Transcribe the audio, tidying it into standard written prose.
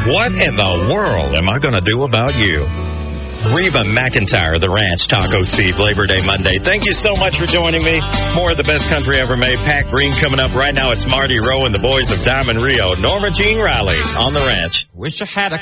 What in the world am I going to do about you? Reba McEntire, The Ranch, Taco Steve, Labor Day Monday. Thank you so much for joining me. More of the best country ever made. Pat Green coming up right now. It's Marty Rowe and the boys of Diamond Rio. Norma Jean Riley on The Ranch. Wish I had a